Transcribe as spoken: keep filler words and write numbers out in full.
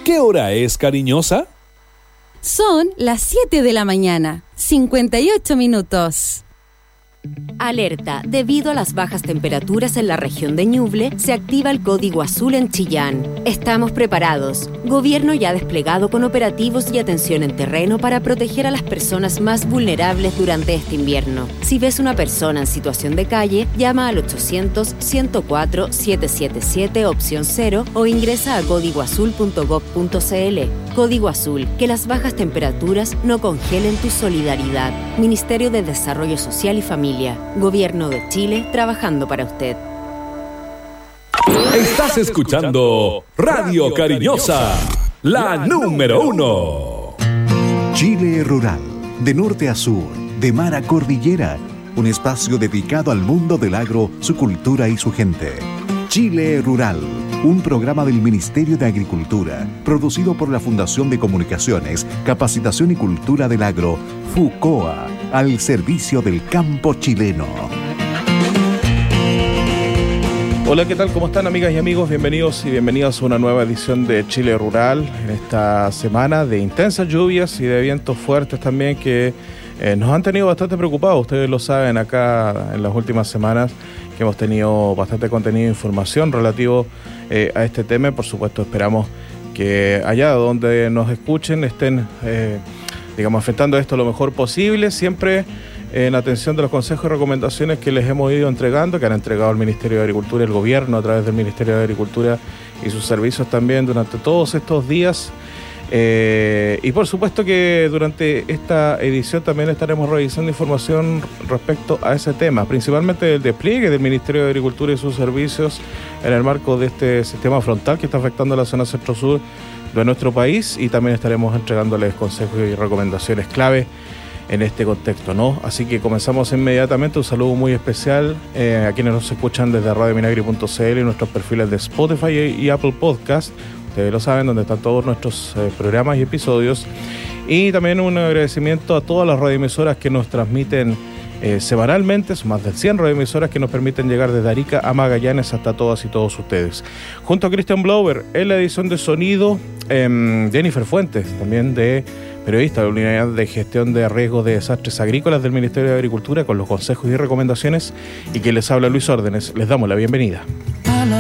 ¿Qué hora es, cariñosa? Son las siete de la mañana, cincuenta y ocho minutos. Alerta, debido a las bajas temperaturas en la región de Ñuble, se activa el código azul en Chillán. Estamos preparados. Gobierno ya desplegado con operativos y atención en terreno para proteger a las personas más vulnerables durante este invierno. Si ves una persona en situación de calle, llama al ochocientos, ciento cuatro, setecientos setenta y siete opción cero o ingresa a código azul punto gob punto cl. Código Azul, que las bajas temperaturas no congelen tu solidaridad. Ministerio de Desarrollo Social y Familia. Gobierno de Chile, trabajando para usted. Estás escuchando Radio Cariñosa, la número uno. Chile Rural, de norte a sur, de mar a cordillera, un espacio dedicado al mundo del agro, su cultura y su gente. Chile Rural, un programa del Ministerio de Agricultura, producido por la Fundación de Comunicaciones, Capacitación y Cultura del Agro, FUCOA, al servicio del campo chileno. Hola, ¿qué tal? ¿Cómo están, amigas y amigos? Bienvenidos y bienvenidas a una nueva edición de Chile Rural en esta semana de intensas lluvias y de vientos fuertes también que eh, nos han tenido bastante preocupados. Ustedes lo saben acá en las últimas semanas que hemos tenido bastante contenido e información relativo eh, a este tema. Por supuesto, esperamos que allá donde nos escuchen estén eh, digamos, enfrentando esto lo mejor posible, siempre en atención de los consejos y recomendaciones que les hemos ido entregando, que han entregado el Ministerio de Agricultura y el Gobierno a través del Ministerio de Agricultura y sus servicios también durante todos estos días. Eh, y por supuesto que durante esta edición también estaremos revisando información respecto a ese tema, principalmente el despliegue del Ministerio de Agricultura y sus servicios en el marco de este sistema frontal que está afectando a la zona centro-sur de nuestro país, y también estaremos entregándoles consejos y recomendaciones clave en este contexto, ¿no? Así que comenzamos inmediatamente. Un saludo muy especial eh, a quienes nos escuchan desde radio minagri punto cl y nuestros perfiles de Spotify y, y Apple Podcast. Ustedes lo saben, donde están todos nuestros eh, programas y episodios. Y también un agradecimiento a todas las radioemisoras que nos transmiten eh, semanalmente. Son más de cien radioemisoras que nos permiten llegar desde Arica a Magallanes hasta todas y todos ustedes. Junto a Christian Blower en la edición de sonido, eh, Jennifer Fuentes, también de periodista de la Unidad de Gestión de Riesgos de Desastres Agrícolas del Ministerio de Agricultura, con los consejos y recomendaciones, y que les habla Luis Órdenes. Les damos la bienvenida.